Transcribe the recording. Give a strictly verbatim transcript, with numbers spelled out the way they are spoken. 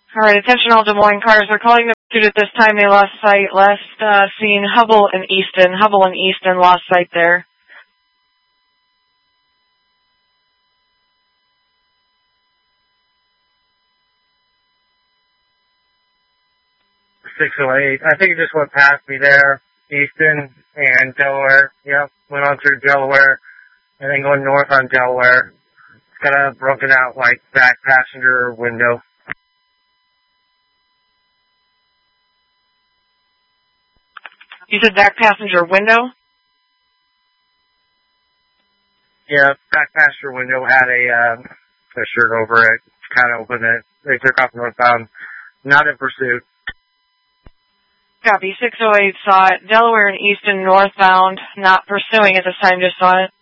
All right, attention all Des Moines cars. They're calling the pursuit at this time. They lost sight. Last uh, seen Hubble and Easton. Hubble and Easton lost sight there. six oh eight. I think it just went past me there. Easton and Delaware. Yep, went on through Delaware and then going north on Delaware. It's kind of broken out like back passenger window. You said back passenger window? Yeah, back passenger window had a, uh, a shirt over it. Kind of opened it. They took off northbound. Not in pursuit. Copy. six oh eight saw it. Delaware and Easton northbound. Not pursuing at this time. Just saw it.